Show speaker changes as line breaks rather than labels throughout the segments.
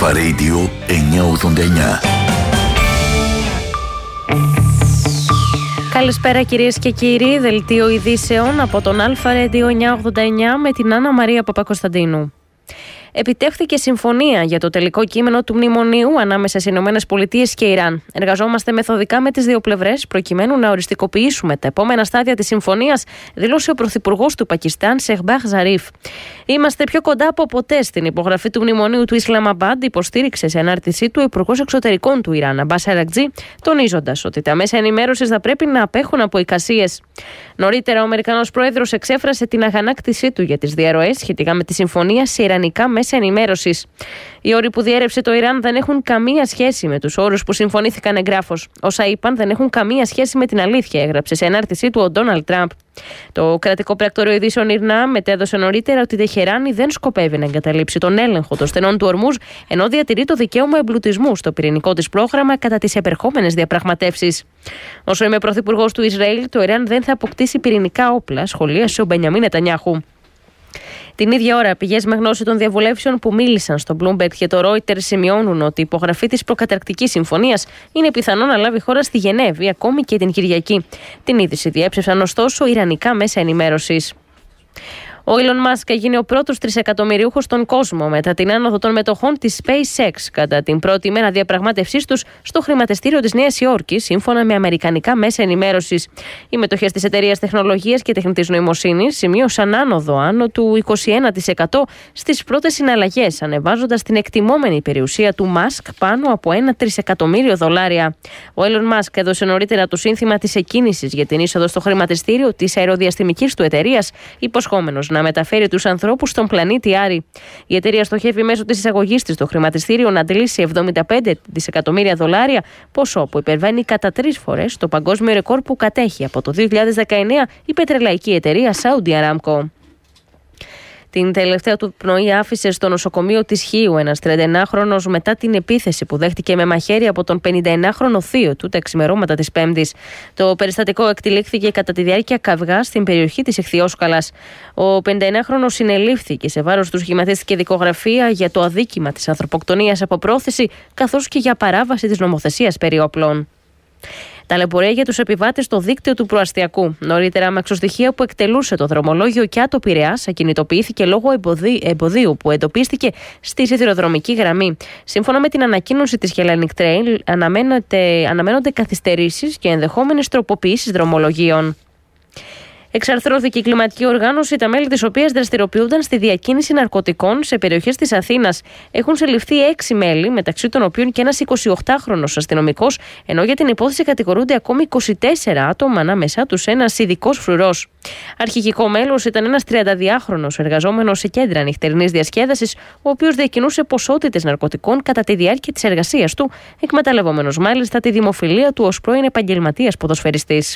Αλφα Radio 989.
Καλησπέρα κυρίες και κύριοι, δελτίο ειδήσεων από τον Αλφα Radio 989 με την Άννα Μαρία Παπακοσταντίνου. Επιτεύχθηκε συμφωνία για το τελικό κείμενο του μνημονίου ανάμεσα στις ΗΠΑ και Ιράν. Εργαζόμαστε μεθοδικά με τις δύο πλευρές προκειμένου να οριστικοποιήσουμε τα επόμενα στάδια της συμφωνίας, δήλωσε ο Πρωθυπουργός του Πακιστάν, Σεχμπάχ Ζαρίφ. Είμαστε πιο κοντά από ποτέ στην υπογραφή του μνημονίου του Ισλαμαμπάντ, υποστήριξε σε ανάρτησή του ο Υπουργός Εξωτερικών του Ιράν, Αμπάς Αρακτζή, τονίζοντας ότι τα μέσα ενημέρωσης θα πρέπει να απέχουν από εικασίες. Νωρίτερα, ο Αμερικανός Πρόεδρος εξέφρασε την αγανάκτησή του για τις διαρροές σχετικά με τη συμφωνία σε ιρανικά μέσα ενημέρωσης. Οι όροι που διέρευσε το Ιράν δεν έχουν καμία σχέση με τους όρους που συμφωνήθηκαν εγγράφως. Όσα είπαν δεν έχουν καμία σχέση με την αλήθεια, έγραψε σε ανάρτησή του ο Ντόναλντ Τραμπ. Το κρατικό πρακτορείο ειδήσεων ΙΡΝΑ μετέδωσε νωρίτερα ότι η Τεχεράνη δεν σκοπεύει να εγκαταλείψει τον έλεγχο των στενών του Ορμούζ, ενώ διατηρεί το δικαίωμα εμπλουτισμού στο πυρηνικό της πρόγραμμα κατά τις επερχόμενες διαπραγματεύσεις. Όσο είμαι πρωθυπουργός του Ισραήλ, το Ιράν δεν θα αποκτήσει πυρηνικά όπλα, σχολίασε ο Μπενιαμίν Νετανιάχου. Την ίδια ώρα, πηγές με γνώση των διαβουλεύσεων που μίλησαν στο Bloomberg και το Reuters σημειώνουν ότι η υπογραφή της προκαταρκτικής συμφωνίας είναι πιθανό να λάβει χώρα στη Γενέβη, ακόμη και την Κυριακή. Την είδηση διέψευσαν ωστόσο ιρανικά μέσα ενημέρωσης. Ο Elon Musk έγινε ο πρώτος τρισεκατομμυριούχος στον κόσμο μετά την άνοδο των μετοχών της SpaceX κατά την πρώτη μέρα διαπραγμάτευσής τους στο χρηματιστήριο της Νέας Υόρκης, σύμφωνα με αμερικανικά μέσα ενημέρωσης. Οι μετοχές της εταιρείας τεχνολογίας και τεχνητής νοημοσύνης σημείωσαν άνοδο άνω του 21% στις πρώτες συναλλαγές, ανεβάζοντας την εκτιμόμενη περιουσία του Musk πάνω από $1 τρισεκατομμύριο. Ο Elon Musk έδωσε νωρίτερα το σύνθημα της εκκίνησης για την είσοδο στο χρηματιστήριο της αεροδιαστημικής του εταιρείας, υποσχόμενος να μεταφέρει τους ανθρώπους στον πλανήτη Άρη. Η εταιρεία στοχεύει μέσω της εισαγωγής της στο χρηματιστήριο να αντλήσει $75 δισεκατομμύρια, ποσό που υπερβαίνει κατά 3 φορές το παγκόσμιο ρεκόρ που κατέχει από το 2019 η πετρελαϊκή εταιρεία Saudi Aramco. Την τελευταία του πνοή άφησε στο νοσοκομείο της Χίου ένας 31χρονος μετά την επίθεση που δέχτηκε με μαχαίρι από τον 59χρονο θείο του τα ξημερώματα της Πέμπτης. Το περιστατικό εκτελήχθηκε κατά τη διάρκεια καυγάς στην περιοχή της Εχθιόσκαλας. Ο 59χρονος συνελήφθηκε, σε βάρος του σχηματίστηκε δικογραφία για το αδίκημα της ανθρωποκτονίας από πρόθεση, καθώς και για παράβαση της νομοθεσίας περί όπλων. Ταλαιπωρία για τους επιβάτες στο δίκτυο του προαστιακού. Νωρίτερα, με αξιοστοιχεία που εκτελούσε το δρομολόγιο Κιάτο Πειραιάς, ακινητοποιήθηκε λόγω εμποδίου που εντοπίστηκε στη σιδηροδρομική γραμμή. Σύμφωνα με την ανακοίνωση της Hellenic Trail, αναμένονται καθυστερήσεις και ενδεχόμενες τροποποιήσεις δρομολογίων. Εξαρθρώθηκε η κλιματική οργάνωση, τα μέλη της οποίας δραστηριοποιούνταν στη διακίνηση ναρκωτικών σε περιοχές της Αθήνας. Έχουν συλληφθεί 6 μέλη, μεταξύ των οποίων και ένας 28χρονος αστυνομικός, ενώ για την υπόθεση κατηγορούνται ακόμη 24 άτομα, ανάμεσά τους ένας ειδικός φρουρός. Αρχηγικό μέλος ήταν ένας 32χρονος εργαζόμενος σε κέντρα νυχτερινής διασκέδασης, ο οποίος διακινούσε ποσότητες ναρκωτικών κατά τη διάρκεια της εργασίας του, εκμεταλλευόμενος μάλιστα τη δημοφιλία του ως πρώην επαγγελματίας ποδοσφαιριστής.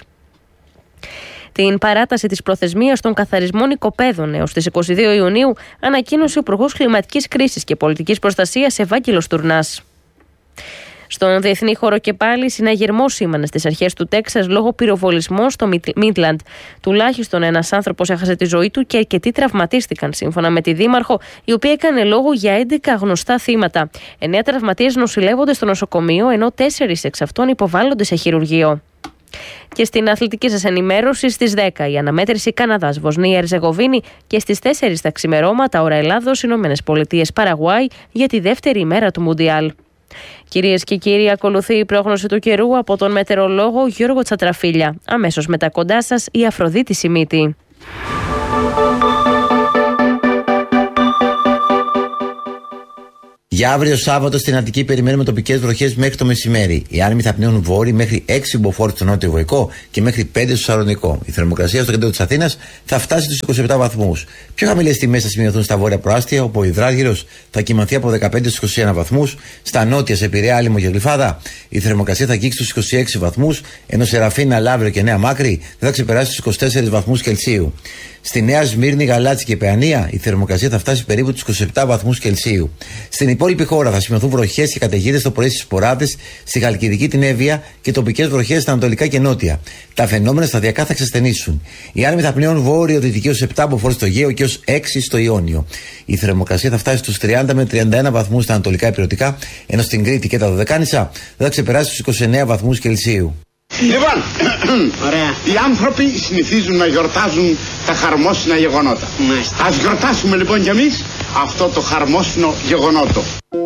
Την παράταση της προθεσμίας των καθαρισμών οικοπαίδων έως τις 22 Ιουνίου ανακοίνωσε ο Υπουργός Κλιματικής Κρίσης και Πολιτικής Προστασίας Ευάγγελος Τουρνάς. Στον διεθνή χώρο και πάλι, συναγερμός σήμανε στις αρχές του Τέξας λόγω πυροβολισμών στο Μίτλαντ. Τουλάχιστον ένας άνθρωπος έχασε τη ζωή του και αρκετοί τραυματίστηκαν, σύμφωνα με τη Δήμαρχο, η οποία έκανε λόγο για 11 γνωστά θύματα. 9 τραυματίες νοσηλεύονται στο νοσοκομείο, ενώ 4 εξ αυτών υποβάλλονται σε χειρουργείο. Και στην αθλητική σας ενημέρωση, στις 10 η αναμέτρηση Καναδάς Βοσνία Ερζεγοβίνη και στις 4 τα ξημερώματα ώρα Ελλάδος Ηνωμένες Πολιτείες Παραγουάη για τη δεύτερη ημέρα του Μουντιάλ. Κυρίες και κύριοι, ακολουθεί η πρόγνωση του καιρού από τον μετεωρολόγο Γιώργο Τσατραφίλια. Αμέσως μετά κοντά σας η Αφροδίτη Σιμίτη.
Για αύριο Σάββατο στην Αττική περιμένουμε τοπικές βροχές μέχρι το μεσημέρι. Οι άνεμοι θα πνέουν βόρειοι μέχρι 6 μποφόρ στο νότιο Βοϊκό και μέχρι 5 στο Σαλονικό. Η θερμοκρασία στο κέντρο της Αθήνας θα φτάσει στους 27 βαθμούς. Πιο χαμηλές τιμές θα σημειωθούν στα βόρεια προάστια, όπου ο υδράργυρος θα κυμανθεί από 15 στους 21 βαθμούς. Στα νότια, σε Πειραιά, Άλυμο και Γλυφάδα, η θερμοκρασία θα αγγίξει στους 26 βαθμούς, ενώ σε Ραφίνα, Λαύριο και Νέα Μάκρη δεν θα ξεπεράσει τους 24 βαθμούς Κελσίου. Στη Νέα Σμύρνη, Γαλάτσι και Παιανία η θερμοκρασία θα φτάσει περίπου τους 27 βαθμούς Κελσίου. Στην υπόλοιπη χώρα θα σημειωθούν βροχές και καταιγίδες το πρωί στις Ποράδες, στη Χαλκιδική, την Εύβοια και τοπικές βροχές στα ανατολικά και νότια. Τα φαινόμενα σταδιακά θα ξεσθενήσουν. Οι άνεμοι θα πνέουν βόρειο-δυτική ως 7 μποφόρ στο Αιγαίο και ως 6 στο Ιόνιο. Η θερμοκρασία θα φτάσει στους 30 με 31 βαθμούς στα ανατολικά υπηρετικά, ενώ στην Κρήτη και τα Δωδεκάνησα δεν θα ξεπεράσει στους 29 βαθμούς Κελσίου.
Λοιπόν, ωραία. Οι άνθρωποι συνηθίζουν να γιορτάζουν τα χαρμόσυνα γεγονότα. Ας γιορτάσουμε λοιπόν κι εμείς αυτό το χαρμόσυνο γεγονότο.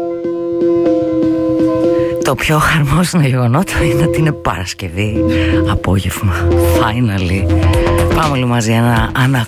Το πιο χαρμόσυνο γεγονότο είναι ότι είναι Παρασκευή απόγευμα. Finally. Πάμε όλοι μαζί ένα